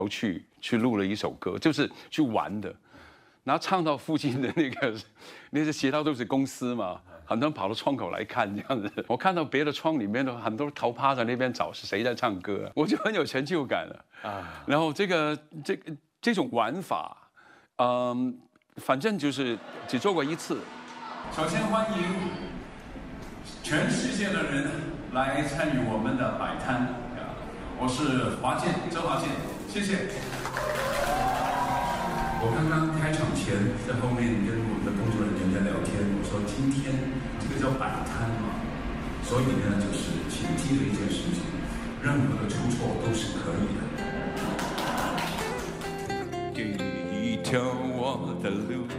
去录了一首歌，就是去玩的。然后唱到附近的那些其他都是公司嘛，很多人跑到窗口来看这样子。我看到别的窗里面的很多头趴在那边找是谁在唱歌，我就很有成就感了啊。然后这种玩法，反正就是只做过一次。 首先欢迎全世界的人来参与我们的摆摊。我是周华健，谢谢。我刚刚开场前在后面跟我们的工作人员在聊天，我说今天这个叫摆摊嘛，所以呢就是请记得一件事情，任何的出错都是可以的。 第一条我的路。